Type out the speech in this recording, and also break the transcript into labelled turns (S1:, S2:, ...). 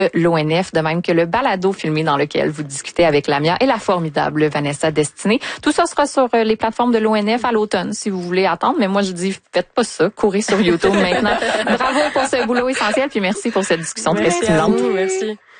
S1: l'ONF, de même que le balado filmé dans lequel vous discutez avec Lamia et la formidable Vanessa Destinée. Tout ça sera sur les plateformes de l'ONF à l'automne, si vous voulez attendre. Mais moi, je dis, faites pas ça. Courez sur YouTube maintenant. Bravo pour ce boulot essentiel, puis merci pour cette discussion très stimulante.
S2: Merci.